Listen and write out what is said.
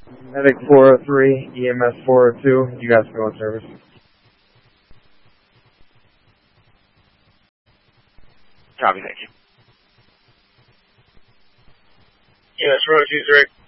Medic 403, EMS 402, you guys go in service. Copy, thank you. EMS 402,